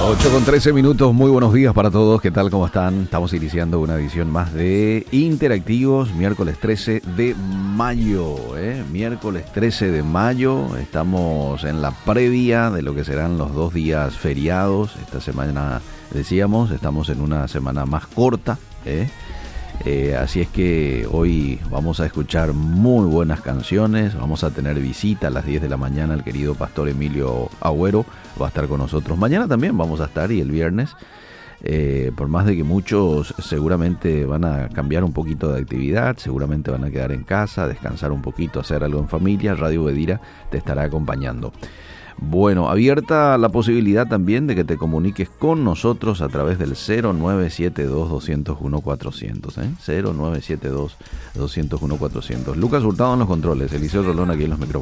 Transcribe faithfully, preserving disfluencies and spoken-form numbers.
ocho con trece minutos, muy buenos días para todos, ¿qué tal? ¿Cómo están? Estamos iniciando una edición más de Interactivos, miércoles trece de mayo, ¿eh? Miércoles trece de mayo, estamos en la previa de lo que serán los dos días feriados. Esta semana, decíamos, estamos en una semana más corta, ¿eh? Eh, así es que hoy vamos a escuchar muy buenas canciones, vamos a tener visita a las diez de la mañana, el querido pastor Emilio Agüero va a estar con nosotros, mañana también vamos a estar y el viernes, eh, por más de que muchos seguramente van a cambiar un poquito de actividad, seguramente van a quedar en casa, descansar un poquito, hacer algo en familia, Radio Bedira te estará acompañando. Bueno, abierta la posibilidad también de que te comuniques con nosotros a través del cero nueve siete dos, dos cero uno, cuatrocientos, ¿eh? cero nueve siete dos, dos cero uno, cuatrocientos. Lucas Hurtado en los controles, Eliseo Rolón aquí en los micrófonos.